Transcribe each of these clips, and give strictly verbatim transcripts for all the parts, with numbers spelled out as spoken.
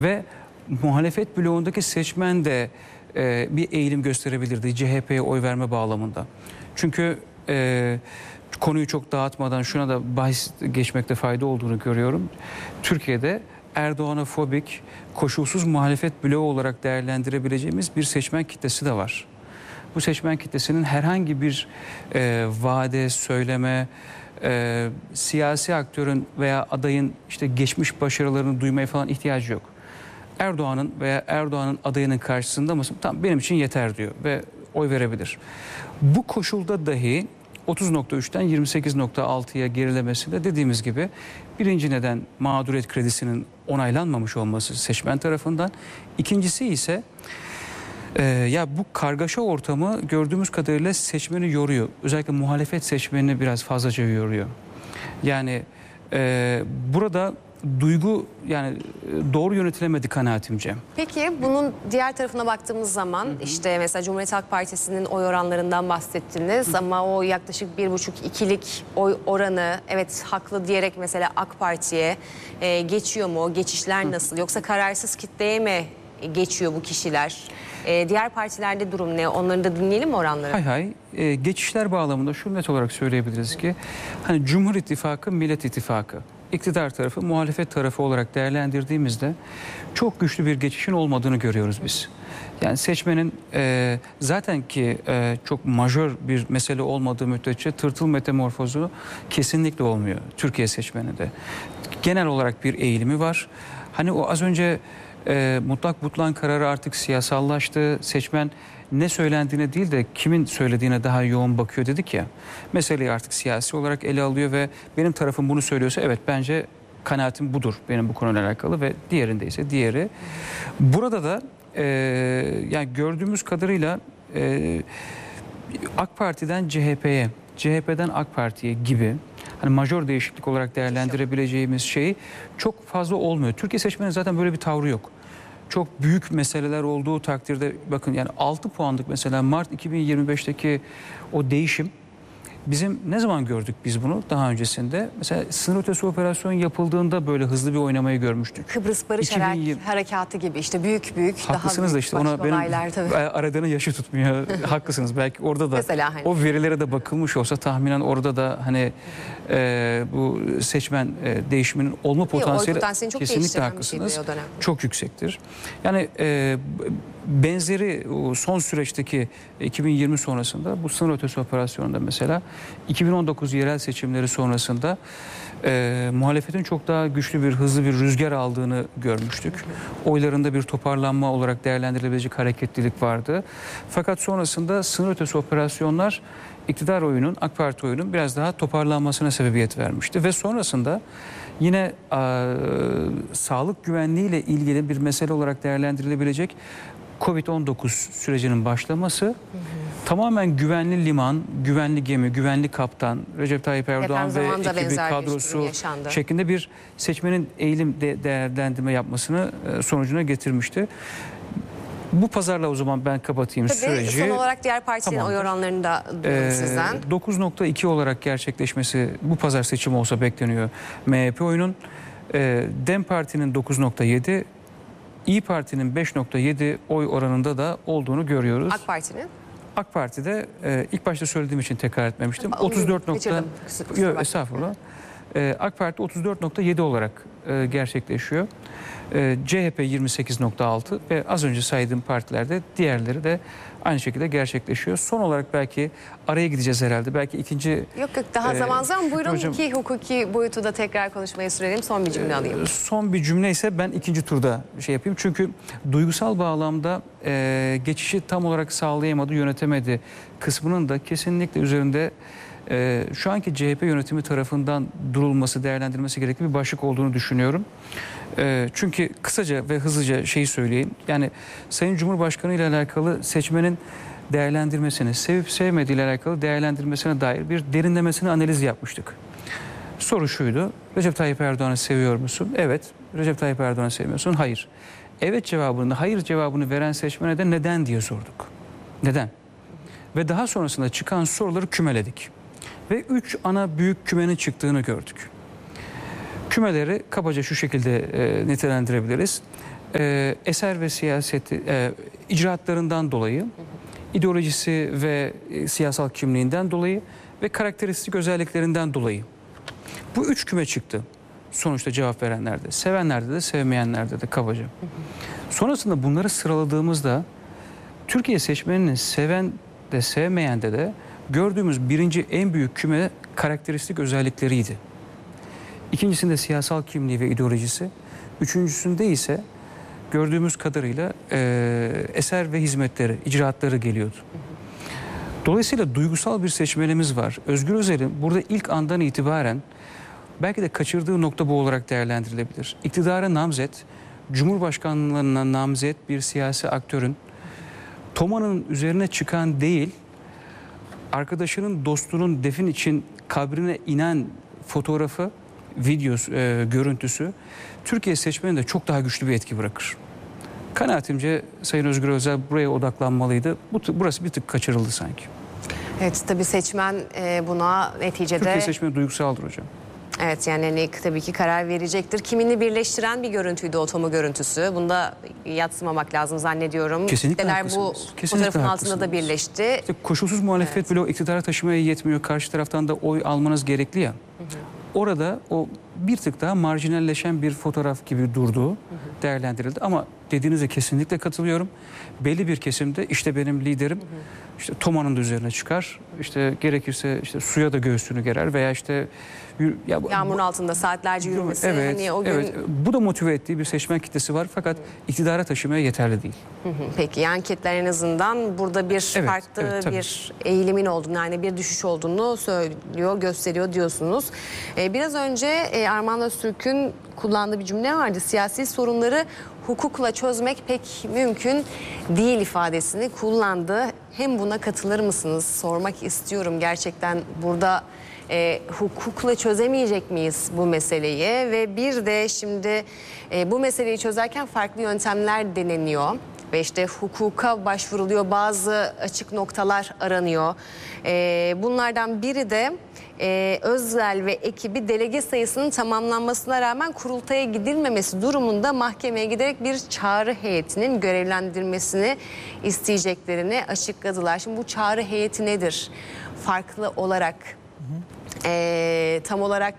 Ve muhalefet bloğundaki seçmen de e, bir eğilim gösterebilirdi C H P'ye oy verme bağlamında. Çünkü e, konuyu çok dağıtmadan şuna da bahis geçmekte fayda olduğunu görüyorum. Türkiye'de Erdoğan'a fobik, koşulsuz muhalefet bloğu olarak değerlendirebileceğimiz bir seçmen kitlesi de var. Bu seçmen kitlesinin herhangi bir e, vaade, söyleme, e, siyasi aktörün veya adayın işte geçmiş başarılarını duymaya falan ihtiyacı yok. Erdoğan'ın veya Erdoğan'ın adayının karşısında mısın? Tamam, benim için yeter diyor ve oy verebilir. Bu koşulda dahi otuz nokta üçten yirmi sekiz nokta altıya gerilemesinde dediğimiz gibi birinci neden mağduriyet kredisinin onaylanmamış olması seçmen tarafından. İkincisi ise e, ya bu kargaşa ortamı gördüğümüz kadarıyla seçmeni yoruyor. Özellikle muhalefet seçmenini biraz fazlaca yoruyor. Yani e, burada duygu yani doğru yönetilemedi kanaatimce. Peki bunun diğer tarafına baktığımız zaman, hı hı, işte mesela Cumhuriyet Halk Partisi'nin oy oranlarından bahsettiniz, hı hı, ama o yaklaşık bir buçuk ikilik oy oranı, evet haklı diyerek mesela AK Parti'ye e, geçiyor mu? O geçişler hı. nasıl? Yoksa kararsız kitleye mi geçiyor bu kişiler? E, diğer partilerde durum ne? Onları da dinleyelim mi oranları? Hay hay. E, geçişler bağlamında şu net olarak söyleyebiliriz ki hani Cumhur İttifakı, Millet İttifakı, İktidar tarafı, muhalefet tarafı olarak değerlendirdiğimizde çok güçlü bir geçişin olmadığını görüyoruz biz. Yani seçmenin e, zaten ki e, çok majör bir mesele olmadığı müddetçe tırtıl metamorfozu kesinlikle olmuyor Türkiye seçmeninde. Genel olarak bir eğilimi var. Hani o az önce e, mutlak butlan kararı artık siyasallaştı. Seçmen ne söylendiğine değil de kimin söylediğine daha yoğun bakıyor dedik ya. Meseleyi artık siyasi olarak ele alıyor ve benim tarafım bunu söylüyorsa evet bence kanaatim budur benim bu konuyla alakalı ve diğerinde ise diğeri. Burada da e, yani gördüğümüz kadarıyla e, AK Parti'den C H P'ye, C H P'den AK Parti'ye gibi hani majör değişiklik olarak değerlendirebileceğimiz şey çok fazla olmuyor. Türkiye seçmenin zaten böyle bir tavrı yok. Çok büyük meseleler olduğu takdirde bakın yani altı puanlık mesela Mart iki bin yirmi beşteki o değişim bizim ne zaman gördük biz bunu daha öncesinde? Mesela sınır ötesi operasyon yapıldığında böyle hızlı bir oynamayı görmüştük. Kıbrıs Barış iki bin yirmi Harekatı gibi işte büyük büyük haklısınız daha büyük da işte ona benim aradığını yaşı tutmuyor. Haklısınız. Belki orada da mesela, hani, o verilere de bakılmış olsa tahminen orada da hani e, bu seçmen e, değişiminin olma potansiyeli kesinlikle haklısınız. Şey çok yüksektir. Yani e, benzeri o son süreçteki iki bin yirmi sonrasında bu sınır ötesi operasyonunda mesela iki bin on dokuz yerel seçimleri sonrasında e, muhalefetin çok daha güçlü bir hızlı bir rüzgar aldığını görmüştük. Oylarında bir toparlanma olarak değerlendirilebilecek hareketlilik vardı. Fakat sonrasında sınır ötesi operasyonlar iktidar oyunun, AK Parti oyunun biraz daha toparlanmasına sebebiyet vermişti. Ve sonrasında yine e, sağlık güvenliğiyle ilgili bir mesele olarak değerlendirilebilecek Covid on dokuz sürecinin başlaması, hı hı, tamamen güvenli liman, güvenli gemi, güvenli kaptan, Recep Tayyip Erdoğan ve ekibi kadrosu şeklinde bir seçmenin eğilim de değerlendirme yapmasını sonucuna getirmişti. Bu pazarla o zaman ben kapatayım Tabii, süreci. Son olarak diğer partilerin oy oranlarını da duyalım ee, sizden. dokuz nokta iki olarak gerçekleşmesi bu pazar seçimi olsa bekleniyor M H P oyunun. Ee, DEM Parti'nin dokuz nokta yedi, İYİ Parti'nin beş nokta yedi oy oranında da olduğunu görüyoruz. AK Parti'nin? AK Parti'de e, ilk başta söylediğim için tekrar etmemiştim. otuz dört nokta Yok, estağfurullah. E, AK Parti otuz dört nokta yedi olarak e, gerçekleşiyor. E, C H P yirmi sekiz nokta altı ve az önce saydığım partilerde diğerleri de aynı şekilde gerçekleşiyor. Son olarak belki araya gideceğiz herhalde. Belki ikinci... Yok yok daha e, zaman zaman buyurun hocam, ki hukuki boyutu da tekrar konuşmayı sürelim. Son bir cümle alayım. E, son bir cümle ise ben ikinci turda şey yapayım. Çünkü duygusal bağlamda e, geçişi tam olarak sağlayamadı, yönetemedi kısmının da kesinlikle üzerinde e, şu anki C H P yönetimi tarafından durulması, değerlendirilmesi gerekli bir başlık olduğunu düşünüyorum. E, çünkü kısaca ve hızlıca şeyi söyleyeyim. Yani Sayın Cumhurbaşkanı ile alakalı seçmenin değerlendirmesini, sevip sevmediği ile alakalı değerlendirmesine dair bir derinlemesine analiz yapmıştık. Soru şuydu: Recep Tayyip Erdoğan'ı seviyor musun? Evet. Recep Tayyip Erdoğan'ı sevmiyorsun? Hayır. Evet cevabını, hayır cevabını veren seçmene de neden diye sorduk. Neden? Ve daha sonrasında çıkan soruları kümeledik. Ve üç ana büyük kümenin çıktığını gördük. Kümeleri kabaca şu şekilde e, nitelendirebiliriz. e, eser ve siyaseti e, icraatlarından dolayı, ideolojisi ve e, siyasal kimliğinden dolayı ve karakteristik özelliklerinden dolayı. Bu üç küme çıktı sonuçta cevap verenlerde. Sevenlerde de sevmeyenlerde de kabaca. Sonrasında bunları sıraladığımızda Türkiye seçmeninin seven de sevmeyen de de gördüğümüz birinci en büyük küme karakteristik özellikleriydi. İkincisinde siyasal kimliği ve ideolojisi. Üçüncüsünde ise gördüğümüz kadarıyla e, eser ve hizmetleri, icraatları geliyordu. Dolayısıyla duygusal bir seçmenimiz var. Özgür Özel'in burada ilk andan itibaren belki de kaçırdığı nokta bu olarak değerlendirilebilir. İktidara namzet, Cumhurbaşkanlığına namzet bir siyasi aktörün Toma'nın üzerine çıkan değil, arkadaşının, dostunun defin için kabrine inen fotoğrafı, videosu, e, görüntüsü Türkiye seçmeninde çok daha güçlü bir etki bırakır. Kanaatimce Sayın Özgür Özel buraya odaklanmalıydı. Bu, burası bir tık kaçırıldı sanki. Evet, tabii seçmen e, buna neticede... Türkiye seçmeni duygusaldır hocam. Evet, yani hani tabii ki karar verecektir. Kimini birleştiren bir görüntüydü o Toma görüntüsü. Bunda yadsımamak lazım zannediyorum. Kesinlikle Kitleler haklısınız. bu Kesinlikle fotoğrafın haklısınız. altında da birleşti. İşte koşulsuz muhalefet Evet. bile o iktidara taşımaya yetmiyor. Karşı taraftan da oy almanız gerekli ya. Hı hı. Orada o bir tık daha marjinalleşen bir fotoğraf gibi durduğu hı hı. değerlendirildi. Ama dediğinize kesinlikle katılıyorum. Belli bir kesimde işte benim liderim hı hı. işte Toma'nın da üzerine çıkar. İşte gerekirse işte suya da göğsünü gerer veya işte ya yağmurun bu, altında saatlerce yürümesi. Evet, hani o gün... evet. Bu da motive ettiği bir seçmen kitlesi var fakat hı. iktidara taşımaya yeterli değil. Hı hı. Peki, yani anketler en azından burada bir evet, farklı evet, bir eğilimin olduğunu, yani bir düşüş olduğunu söylüyor, gösteriyor diyorsunuz. Ee, biraz önce e, Armağan Öztürk'ün kullandığı bir cümle vardı. Siyasi sorunları hukukla çözmek pek mümkün değil ifadesini kullandı. Hem buna katılır mısınız? Sormak istiyorum gerçekten burada. E, hukukla çözemeyecek miyiz bu meseleyi? Ve bir de şimdi e, bu meseleyi çözerken farklı yöntemler deneniyor. Ve işte hukuka başvuruluyor, bazı açık noktalar aranıyor. E, bunlardan biri de e, Özel ve ekibi delege sayısının tamamlanmasına rağmen kurultaya gidilmemesi durumunda mahkemeye giderek bir çağrı heyetinin görevlendirmesini isteyeceklerini açıkladılar. Şimdi bu çağrı heyeti nedir? Farklı olarak... Ee, tam olarak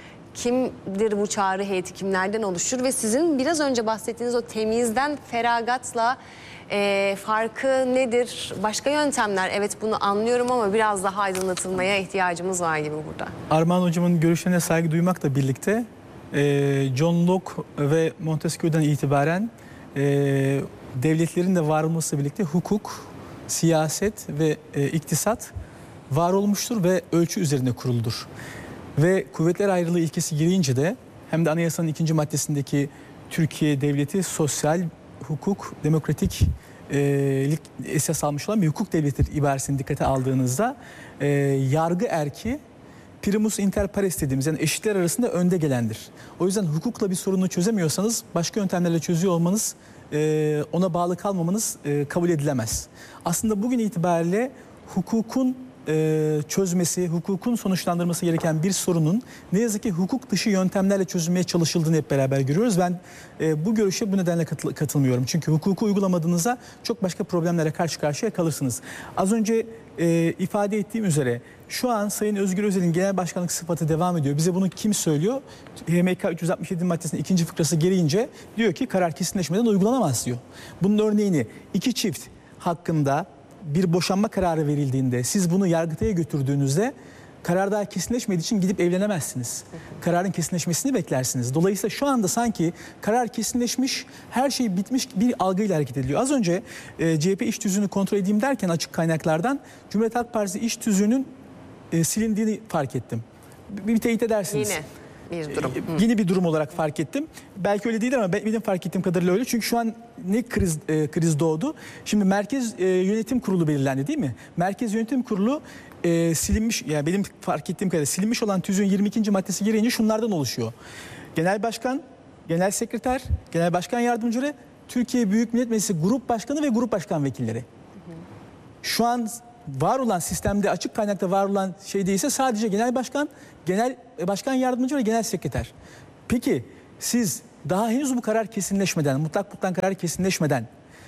kimdir bu çağrı heyeti, kimlerden oluşur ve sizin biraz önce bahsettiğiniz o temizden feragatla e, farkı nedir? Başka yöntemler, evet bunu anlıyorum ama biraz daha aydınlatılmaya ihtiyacımız var gibi burada. Armağan Hocam'ın görüşlerine saygı duymakla birlikte e, John Locke ve Montesquieu'dan itibaren e, devletlerin de var olmasıyla birlikte hukuk, siyaset ve e, iktisat var olmuştur ve ölçü üzerine kuruludur. Ve kuvvetler ayrılığı ilkesi girince de hem de anayasanın ikinci maddesindeki Türkiye devleti sosyal, hukuk, demokratik e, esas almış olan bir hukuk devleti ibaresini dikkate aldığınızda e, yargı erki primus inter pares dediğimiz, yani eşitler arasında önde gelendir. O yüzden hukukla bir sorunu çözemiyorsanız başka yöntemlerle çözüyor olmanız, e, ona bağlı kalmamanız e, kabul edilemez. Aslında bugün itibariyle hukukun e, çözmesi, hukukun sonuçlandırması gereken bir sorunun ne yazık ki hukuk dışı yöntemlerle çözülmeye çalışıldığını hep beraber görüyoruz. Ben e, bu görüşe bu nedenle katıl katılmıyorum. Çünkü hukuku uygulamadığınızda çok başka problemlere karşı karşıya kalırsınız. Az önce e, ifade ettiğim üzere şu an Sayın Özgür Özel'in genel başkanlık sıfatı devam ediyor. Bize bunu kim söylüyor? H M K üç yüz altmış yedi maddesinin ikinci fıkrası gereğince diyor ki karar kesinleşmeden uygulanamaz diyor. Bunun örneğini iki çift hakkında bir boşanma kararı verildiğinde siz bunu Yargıtay'a götürdüğünüzde karar daha kesinleşmediği için gidip evlenemezsiniz. Kararın kesinleşmesini beklersiniz. Dolayısıyla şu anda sanki karar kesinleşmiş, her şey bitmiş bir algıyla hareket ediliyor. Az önce e, C H P iş tüzüğünü kontrol edeyim derken açık kaynaklardan Cumhuriyet Halk Partisi iş tüzüğünün e, silindiğini fark ettim. Bir, bir teyit edersiniz. Yine bir durum. Ee, yeni bir durum olarak fark ettim. Belki öyle değil ama benim fark ettiğim kadarıyla öyle. Çünkü şu an ne kriz e, kriz doğdu? Şimdi Merkez e, Yönetim Kurulu belirlendi değil mi? Merkez Yönetim Kurulu e, silinmiş, yani benim fark ettiğim kadarıyla silinmiş olan tüzüğün yirmi ikinci maddesi gereğince şunlardan oluşuyor. Genel Başkan, Genel Sekreter, Genel Başkan Yardımcıları, Türkiye Büyük Millet Meclisi Grup Başkanı ve Grup Başkan Vekilleri. Şu an var olan sistemde, açık kaynakta var olan şey değilse sadece Genel Başkan, Genel Başkan Yardımcı ve Genel Sekreter. Peki siz daha henüz bu karar kesinleşmeden, mutlak mutlak karar kesinleşmeden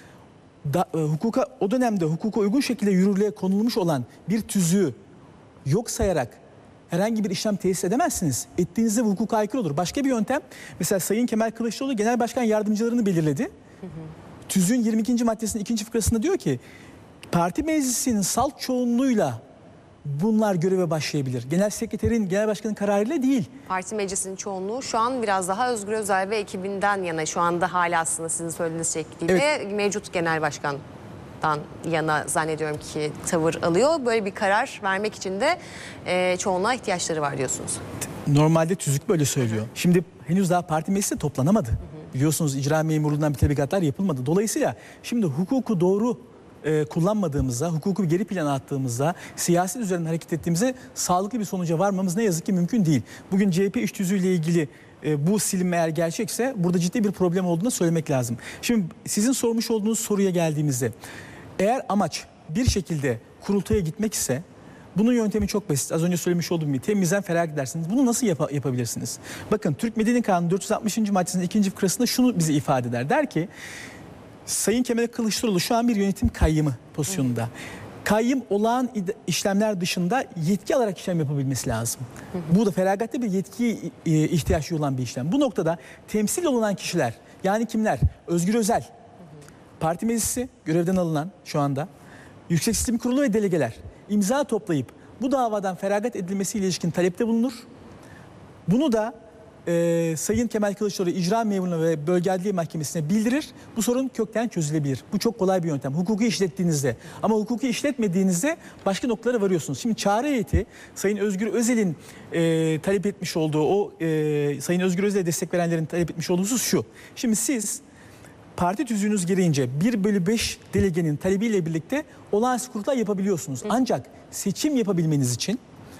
da, e, hukuka o dönemde hukuka uygun şekilde yürürlüğe konulmuş olan bir tüzüğü yok sayarak herhangi bir işlem tesis edemezsiniz. Ettiğinizde bu hukuka aykırı olur. Başka bir yöntem, mesela Sayın Kemal Kılıçdaroğlu Genel Başkan Yardımcılarını belirledi. Hı hı. Tüzüğün yirmi ikinci maddesinin ikinci fıkrasında diyor ki parti meclisinin salt çoğunluğuyla bunlar göreve başlayabilir. Genel sekreterin, genel başkanın kararıyla değil. Parti meclisinin çoğunluğu şu an biraz daha Özgür Özel ve ekibinden yana, şu anda hala aslında sizin söylediğiniz şekliyle evet. mevcut genel başkandan yana zannediyorum ki tavır alıyor. Böyle bir karar vermek için de e, çoğunluğa ihtiyaçları var diyorsunuz. Normalde tüzük böyle söylüyor. Hı hı. Şimdi henüz daha parti meclisi toplanamadı. Hı hı. Biliyorsunuz icra memurluğundan bir tebligatlar yapılmadı. Dolayısıyla şimdi hukuku doğru e, kullanmadığımızda, hukuku geri plana attığımızda, siyaset üzerinden hareket ettiğimizde sağlıklı bir sonuca varmamız ne yazık ki mümkün değil. Bugün C H P iş tüzüğüyle ilgili e, bu silinme eğer gerçekse burada ciddi bir problem olduğunu söylemek lazım. Şimdi sizin sormuş olduğunuz soruya geldiğimizde, eğer amaç bir şekilde kurultaya gitmek ise bunun yöntemi çok basit. Az önce söylemiş olduğum gibi temizden feragat edersiniz. Bunu nasıl yap- yapabilirsiniz? Bakın Türk Medeni Kanunu dört yüz altmışıncı maddesinin ikinci fıkrasında şunu bize ifade eder. Der ki Sayın Kemal Kılıçdaroğlu şu an bir yönetim kayyımı pozisyonunda. Hı. Kayyım olağan işlemler dışında yetki alarak işlem yapabilmesi lazım. Hı hı. Bu da feragatte bir yetkiye ihtiyaç olan bir işlem. Bu noktada temsil olunan kişiler, yani kimler? Özgür Özel, hı hı. Parti meclisi görevden alınan şu anda, Yüksek Seçim Kurulu ve delegeler imza toplayıp bu davadan feragat edilmesiyle ilişkin talepte bulunur. Bunu da e, Sayın Kemal Kılıçdaroğlu İcra Memurluğu ve Bölge Adliye Mahkemesi'ne bildirir. Bu sorun kökten çözülebilir. Bu çok kolay bir yöntem. Hukuku işlettiğinizde, ama hukuku işletmediğinizde başka noktalara varıyorsunuz. Şimdi çağrı heyeti Sayın Özgür Özel'in e, talep etmiş olduğu, o e, Sayın Özgür Özel'e destek verenlerin talep etmiş olduğu husus şu. Şimdi siz parti tüzüğünüz gereğince bir bölü beş delegenin talebiyle birlikte olağanüstü kurultay yapabiliyorsunuz. Ancak seçim yapabilmeniz için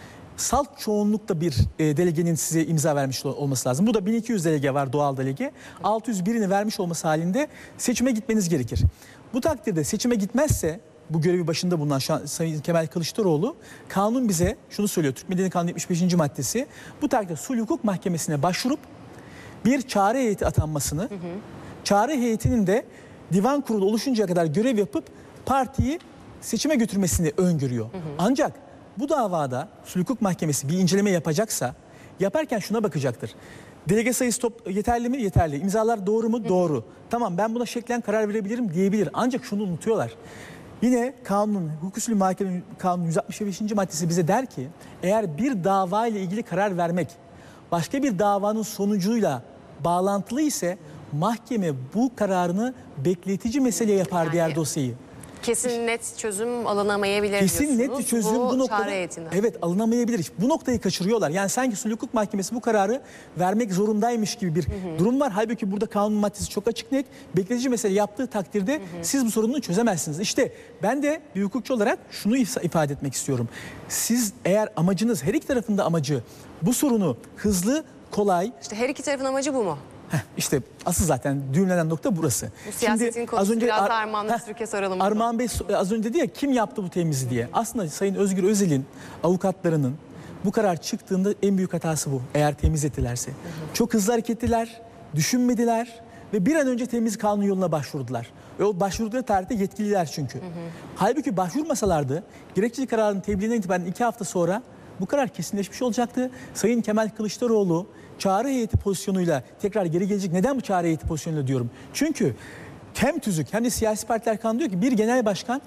salt çoğunlukta bir e, delegenin size imza vermiş olması lazım. Bu da bin iki yüz delege var, doğal delege. altı yüz birini vermiş olması halinde seçime gitmeniz gerekir. Bu takdirde seçime gitmezse, bu görevi başında bulunan Sayın Kemal Kılıçdaroğlu, kanun bize şunu söylüyor. Türk Medeni Kanunu yetmiş beşinci maddesi. Bu takdirde Sulh Hukuk Mahkemesi'ne başvurup bir çağrı heyeti atanmasını, hı hı. çağrı heyetinin de divan kurulu oluşuncaya kadar görev yapıp partiyi seçime götürmesini öngörüyor. Hı hı. Ancak bu davada Sulh Hukuk Mahkemesi bir inceleme yapacaksa, yaparken şuna bakacaktır. Delege sayısı top, yeterli mi? Yeterli. İmzalar doğru mu? Hı hı. Doğru. Tamam, ben buna şeklen karar verebilirim diyebilir. Ancak şunu unutuyorlar. Yine kanunun, hukuk usulü mahkeme kanunun yüz altmış beşinci maddesi bize der ki, eğer bir dava ile ilgili karar vermek başka bir davanın sonucuyla bağlantılı ise mahkeme bu kararını bekletici mesele yapar, yani diğer dosyayı. Kesin net çözüm alınamayabilir kesin diyorsunuz. Kesin net çözüm bu, bu noktada evet alınamayabilir. Bu noktayı kaçırıyorlar. Yani sanki Sulh Hukuk Mahkemesi bu kararı vermek zorundaymış gibi bir hı hı. durum var. Halbuki burada kanun maddesi çok açık net. Bekletici mesele yaptığı takdirde hı hı. siz bu sorunu çözemezsiniz. İşte ben de bir hukukçu olarak şunu ifade etmek istiyorum. Siz eğer amacınız, her iki tarafın da amacı bu sorunu hızlı, kolay. İşte her iki tarafın amacı bu mu? Heh, işte asıl zaten düğümlenen nokta burası. Bu siyasetin Şimdi, konusu az önce biraz Ar- Armağan Türkiye soralım. Armağan Bey az önce dedi ya, kim yaptı bu temyizi diye. Aslında Sayın Özgür Özel'in avukatlarının bu karar çıktığında en büyük hatası bu. Eğer temiz ettilerse. Hı hı. Çok hızlı hareket ettiler, düşünmediler ve bir an önce temiz kanun yoluna başvurdular. Ve o başvurdukları tarihte yetkililer çünkü. Hı hı. Halbuki başvurmasalardı gerekçeli kararın tebliğinden itibaren iki hafta sonra bu karar kesinleşmiş olacaktı. Sayın Kemal Kılıçdaroğlu çağrı heyeti pozisyonuyla tekrar geri gelecek. Neden bu çağrı heyeti pozisyonuyla diyorum? Çünkü hem tüzük hem de siyasi partiler kanunu diyor ki bir genel başkan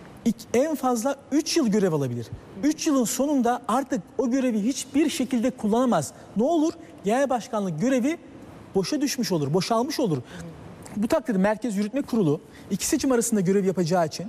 en fazla üç yıl görev alabilir. üç yılın sonunda artık o görevi hiçbir şekilde kullanamaz. Ne olur? Genel başkanlık görevi boşa düşmüş olur, boşalmış olur. Bu takdirde Merkez Yürütme Kurulu iki seçim arasında görev yapacağı için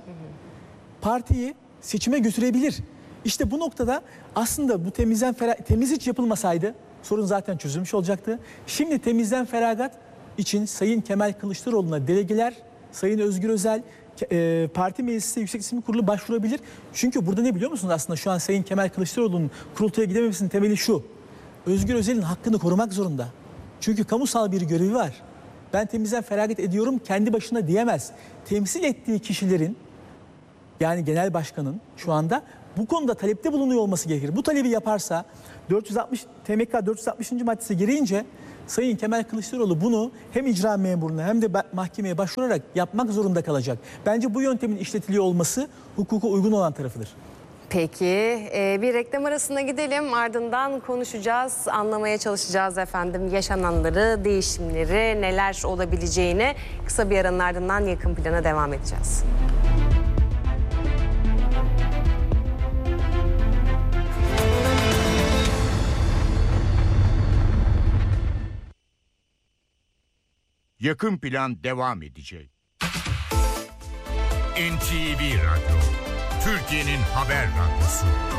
partiyi seçime götürebilir. İşte bu noktada aslında bu temizden fera- temiz hiç yapılmasaydı sorun zaten çözülmüş olacaktı. Şimdi temizden feragat için Sayın Kemal Kılıçdaroğlu'na delegeler, Sayın Özgür Özel, e, parti meclisi Yüksek Seçim Kurulu başvurabilir. Çünkü burada ne biliyor musunuz, aslında şu an Sayın Kemal Kılıçdaroğlu'nun kurultaya gidememesinin temeli şu. Özgür Özel'in hakkını korumak zorunda. Çünkü kamusal bir görevi var. Ben temizden feragat ediyorum kendi başına diyemez. Temsil ettiği kişilerin, yani genel başkanın şu anda bu konuda talepte bulunuyor olması gerekir. Bu talebi yaparsa dört yüz altmış T M K dört yüz altmışıncı maddesi gereğince Sayın Kemal Kılıçdaroğlu bunu hem icra memuruna hem de mahkemeye başvurarak yapmak zorunda kalacak. Bence bu yöntemin işletiliyor olması hukuka uygun olan tarafıdır. Peki e, bir reklam arasına gidelim, ardından konuşacağız, anlamaya çalışacağız efendim yaşananları, değişimleri, neler olabileceğini. Kısa bir aranın ardından yakın plana devam edeceğiz. Yakın plan devam edecek. N T V Radyo, Türkiye'nin haber radyosu.